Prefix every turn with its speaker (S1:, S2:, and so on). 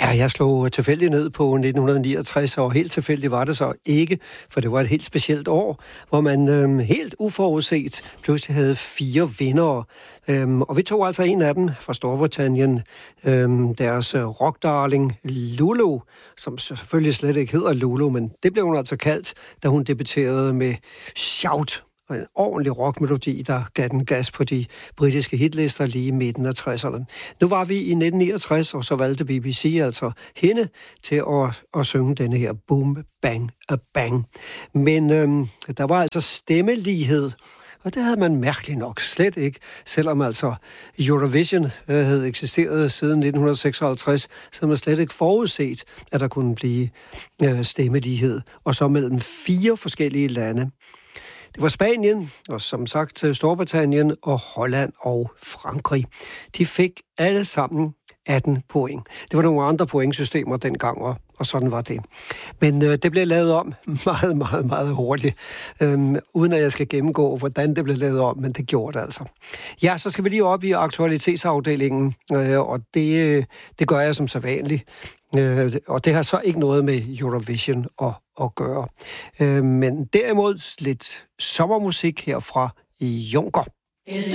S1: Ja, jeg slog tilfældigt ned på 1969, og helt tilfældigt var det så ikke, for det var et helt specielt år, hvor man helt uforudset pludselig havde 4 vindere. Og vi tog altså en af dem fra Storbritannien, deres rockdarling Lulu, som selvfølgelig slet ikke hedder Lulu, men det blev hun altså kaldt, da hun debuterede med Shout. Og en ordentlig rockmelodi, der gav den gas på de britiske hitlister lige i midten af 60'erne. Nu var vi i 1969, og så valgte BBC altså hende til at synge denne her Boom, Bang, a Bang. Men der var altså stemmelighed, og det havde man mærkeligt nok slet ikke, selvom altså Eurovision havde eksisteret siden 1956, så havde man slet ikke forudset, at der kunne blive stemmelighed, og så mellem 4 forskellige lande. Det var Spanien, og som sagt Storbritannien og Holland og Frankrig. De fik alle sammen 18 point. Det var nogle andre pointsystemer dengang, og sådan var det. Men det blev lavet om meget, meget, meget hurtigt, uden at jeg skal gennemgå, hvordan det blev lavet om, men det gjorde det altså. Ja, så skal vi lige op i aktualitetsafdelingen, og det gør jeg som sædvanligt. Og det har så ikke noget med Eurovision at gøre. Men derimod lidt sommermusik her fra Juncker.